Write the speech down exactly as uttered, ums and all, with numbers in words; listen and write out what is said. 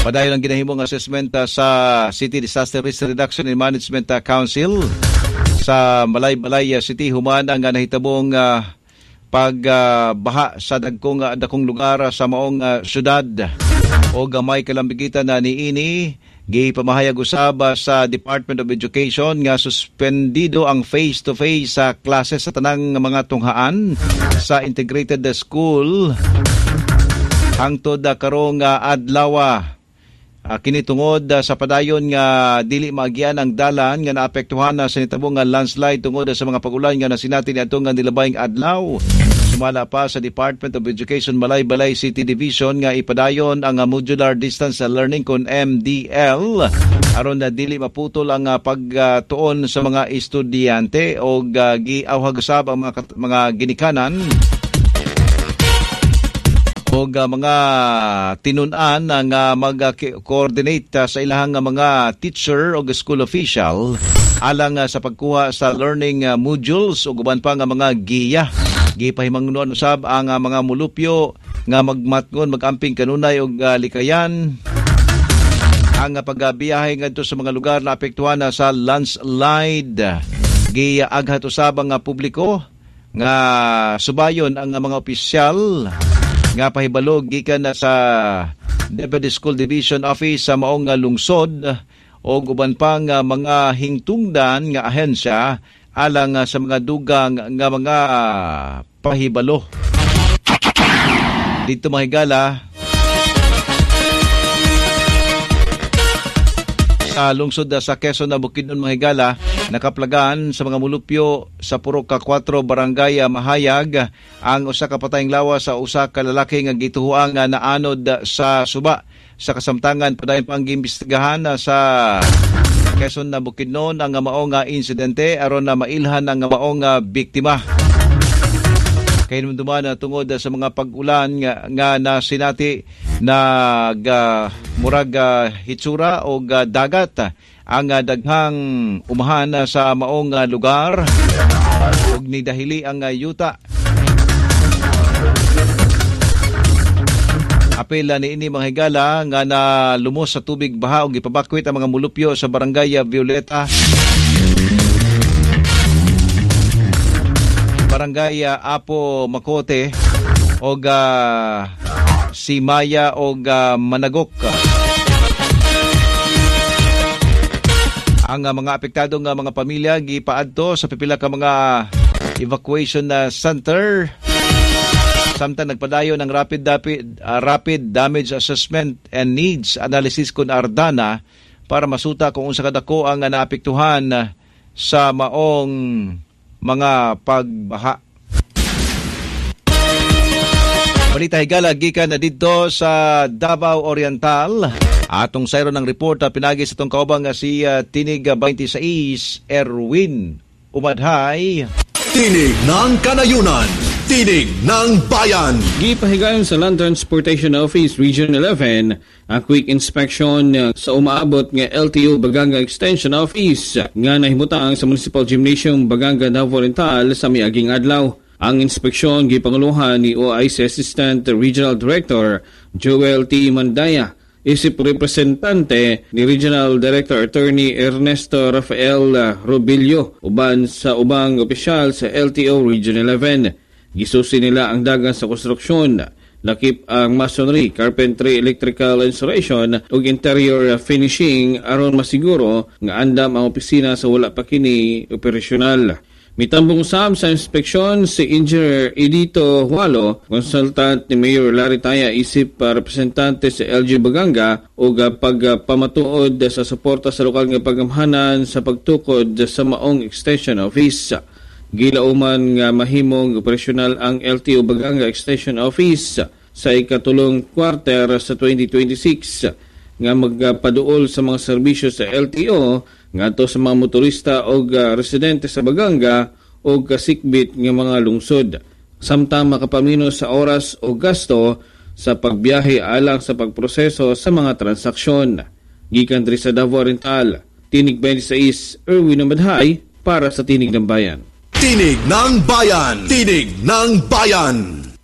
Padayon ang ginahimong assessment uh, sa City Disaster Risk Reduction and Management uh, Council sa Balay-Balay uh, City. Human ang uh, nahitabong uh, pagbaha uh, sa dagkong uh, dakong lugar uh, sa maong uh, syudad o gamay kalambigitan na niini. Gipamahayag usab uh, sa Department of Education nga suspendido ang face-to-face sa uh, klase sa tanang mga tunghaan sa integrated school hangtod uh, karong uh, adlaw. Uh, kinitungod uh, sa padayon nga dili maagian ang dalan nga naapektuhan na sa nitabong nga landslide tungod uh, sa mga pagulan nga nasinati niadtong nga nilabayng adlaw. Sumala pa sa Department of Education Balay-Balay City Division nga ipadayon ang uh, modular distance learning kon M D L aron na dili maputol ang uh, pagtuon uh, sa mga estudyante o uh, giawhag usab ang mga, mga ginikanan o uh, mga tinun-an nga uh, mag-coordinate uh, sa ilahang uh, mga teacher o school official alang uh, sa pagkuha sa learning uh, modules o guban pa nga mga giya. Gipahimangnuan usab ang uh, mga mulupyo nga magmatngon magamping kanunay og uh, likayan ang uh, pagbiyahe ngadto sa mga lugar na apektuhan na sa landslide. Giaghat usab ang uh, publiko nga subayon ang uh, mga opisyal nga pahibalog gikan na sa Deputy School Division Office sa maong uh, lungsod o uban pang uh, mga hingtungdan nga ahensya alang uh, sa mga dugang nga mga uh, pahibalo. Dito mahigala sa lungsod uh, sa Quezon na Bukidnon mahigala nakaplagan sa mga mulupyo sa puro ka kwatro barangay uh, mahayag ang usa ka patayng lawas sa usa ka lalaki nga gituhuang nga naanod uh, sa suba sa kasamtangan. Padayon pang giimbestigahan uh, sa Quezon na Bukidnon ang maong uh, insidente aron na mailhan ang maong uh, biktima. Kay duman na tungod uh, sa mga pag-ulan nga, nga na sinati na uh, murag uh, hitsura o uh, dagat uh, ang uh, daghang umahan uh, sa maong uh, lugar ug ni dahili ang uh, yuta. Apel ni ini mga higala nga na lumos sa tubig baha ug gipabakwit ang mga mulupyo sa barangay Violeta, barangay Apo Makote ug uh, Simaya ug uh, Managok. Ang uh, mga apektado nga mga pamilya gipaadto sa pipila ka mga evacuation uh, center. Samtang nagpadayon ng rapid, rapid, uh, rapid damage assessment and needs analysis kun Ardana para masuta kung unsa kadako ang uh, naapektuhan uh, sa maong mga pagbaha. Balita higala gikan na dito sa Davao Oriental. Atong sayro ng report uh, pinagi sa itong kaubang uh, si uh, Tinig uh, twenty-six Erwin Umadhay. Tinig ng Kanayunan, Tinig ng Bayan. Gipahigayon sa Land Transportation Office Region eleven ang quick inspection sa umaabot nga L T O Baganga Extension Office nga nahimutang sa Municipal Gymnasium Baganga Davao Oriental sa miaging adlaw. Ang inspeksyon gipanguluhan ni O I C Assistant Regional Director Joel T. Mandaya, isip representante ni Regional Director Attorney Ernesto Rafael Robillo uban sa ubang opisyal sa L T O Region eleven. Gisusi nila ang dagan sa konstruksyon, lakip ang masonry, carpentry, electrical installation ug interior finishing aron masiguro nga andam ang opisina sa wala pa kini operasyonal. Mitambong sam sa inspeksyon si Engineer Edito Hualo, consultant ni Mayor Larry Taya, isip uh, representante sa L G Baganga o uh, pagpamatuod uh, sa suporta sa lokal nga pagamhanan sa pagtukod uh, sa maong extension office. Gilauman nga mahimong operasyonal ang L T O Baganga Extension Office sa ikatulong quarter sa twenty twenty-six nga magpaduol sa mga serbisyo sa L T O ngadto sa mga motorista o uh, residente sa Baganga o kasikbit nga mga lungsod. Samtang makapamino sa oras o gasto sa pagbiyahe alang sa pagproseso sa mga transaksyon. Gikan diri sa Davao Oriental, Tinig twenty-six Erwin Umadhay para sa Tinig ng Bayan. Tinig ng Bayan! Tinig ng Bayan!